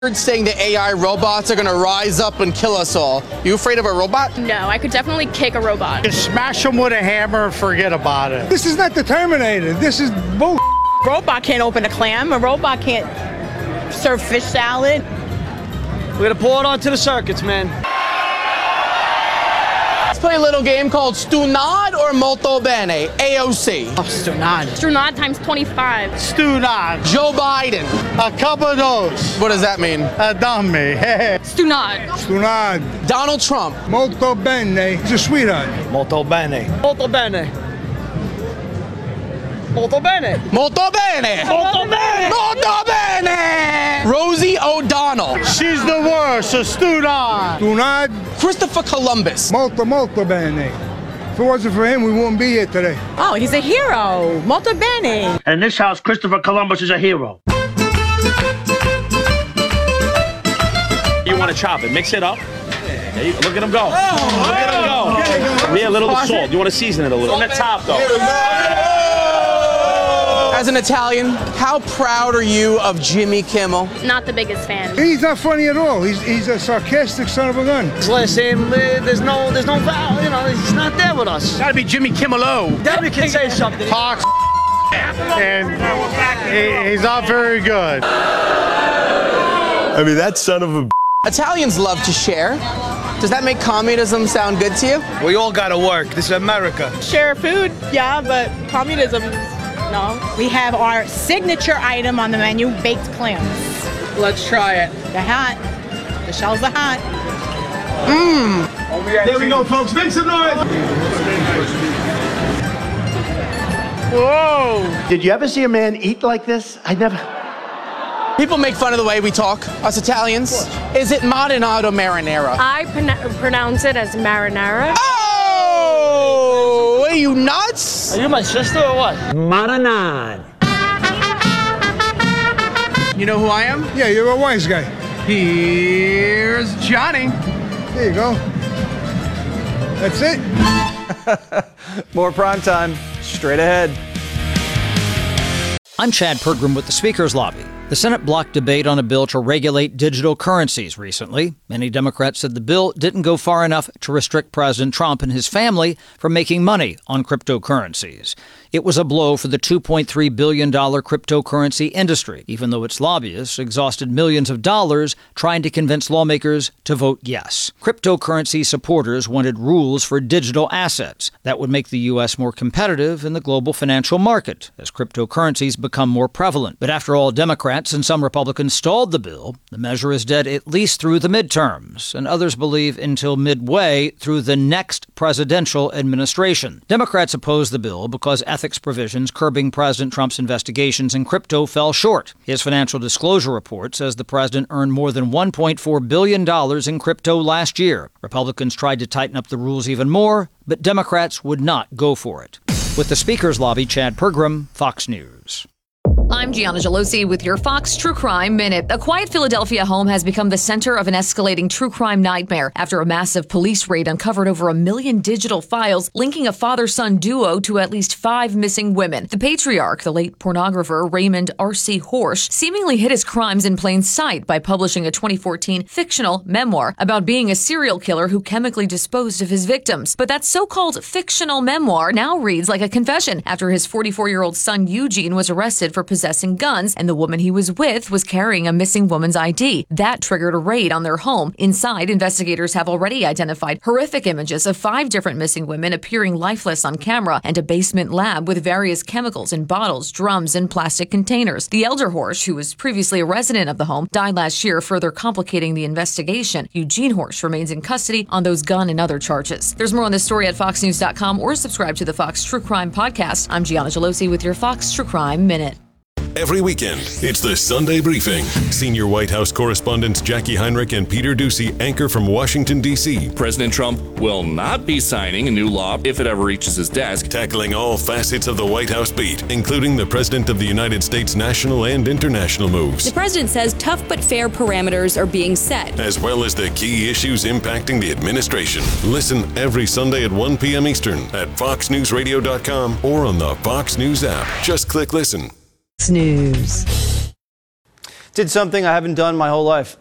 Saying the AI robots are going to rise up and kill us all. You afraid of a robot? No, I could definitely kick a robot. Just smash them with a hammer and forget about it. This is not the Terminator. This is bull. Robot can't open a clam. A robot can't serve fish salad. We're going to pour it onto the circuits, man. Let's play a little game called Stunad or Molto Bene. AOC. Oh, Stunad. Stunad times 25. Stunad. Joe Biden. A couple of those. What does that mean? A dummy. Stunad. Stunad. Donald Trump. Molto bene. He's a sweetheart. Molto bene. Molto bene. Molto bene. Molto bene. Molto bene. Molto bene. Rosie O'Donnell. She's the worst. A Stunad. Stunad. Christopher Columbus. Molto bene. If it wasn't for him, we wouldn't be here today. Oh, he's a hero. Molto bene. And in this house, Christopher Columbus is a hero. You want to chop it, mix it up. Look at him go. Look at him go. Yeah, a little salt. You want to season it a little. On the top, though. As an Italian, how proud are you of Jimmy Kimmel? Not the biggest fan. He's not funny at all. He's a sarcastic son of a gun. Listen, there's no value, he's not there with us. Gotta be Jimmy Kimmel-o. Debbie can say something. Fox. And he's not very good. I mean, that son of a... Italians love to share. Does that make communism sound good to you? We all gotta work. This is America. Share food, yeah, but communism, no. We have our signature item on the menu, baked clams. Let's try it. They're hot. The shells are hot. Mmm. There we go, folks. Make some noise. Whoa. Did you ever see a man eat like this? I never... People make fun of the way we talk, us Italians. Is it marinara or marinara? I pronounce it as marinara. Oh! Are you nuts? Are you my sister or what? Marinade. You know who I am? Yeah, you're a wise guy. Here's Johnny. There you go. That's it. More prime time, straight ahead. I'm Chad Pergram with the Speaker's Lobby. The Senate blocked debate on a bill to regulate digital currencies recently. Many Democrats said the bill didn't go far enough to restrict President Trump and his family from making money on cryptocurrencies. It was a blow for the $2.3 billion cryptocurrency industry, even though its lobbyists exhausted millions of dollars trying to convince lawmakers to vote yes. Cryptocurrency supporters wanted rules for digital assets that would make the U.S. more competitive in the global financial market as cryptocurrencies become more prevalent. But after all, Democrats and some Republicans stalled the bill. The measure is dead at least through the midterms, and others believe until midway through the next presidential administration. Democrats opposed the bill because ethics provisions curbing President Trump's investigations in crypto fell short. His financial disclosure report says the president earned more than $1.4 billion in crypto last year. Republicans tried to tighten up the rules even more, but Democrats would not go for it. With the Speaker's Lobby, Chad Pergram, Fox News. I'm Gianna Gelosi with your Fox True Crime Minute. A quiet Philadelphia home has become the center of an escalating true crime nightmare after a massive police raid uncovered over 1 million digital files linking a father-son duo to at least 5 missing women. The patriarch, the late pornographer Raymond R.C. Horsch, seemingly hid his crimes in plain sight by publishing a 2014 fictional memoir about being a serial killer who chemically disposed of his victims. But that so-called fictional memoir now reads like a confession after his 44-year-old son Eugene was arrested for possessing guns, and the woman he was with was carrying a missing woman's ID. That triggered a raid on their home. Inside, investigators have already identified horrific images of 5 different missing women appearing lifeless on camera and a basement lab with various chemicals in bottles, drums, and plastic containers. The elder Horsch, who was previously a resident of the home, died last year, further complicating the investigation. Eugene Horsch remains in custody on those gun and other charges. There's more on this story at foxnews.com or subscribe to the Fox True Crime Podcast. I'm Gianna Gelosi with your Fox True Crime Minute. Every weekend, it's the Sunday Briefing. Senior White House correspondents Jackie Heinrich and Peter Doocy anchor from Washington, D.C. President Trump will not be signing a new law if it ever reaches his desk. Tackling all facets of the White House beat, including the President of the United States' national and international moves. The president says tough but fair parameters are being set, as well as the key issues impacting the administration. Listen every Sunday at 1 p.m. Eastern at foxnewsradio.com or on the Fox News app. Just click listen. News. Did something I haven't done my whole life.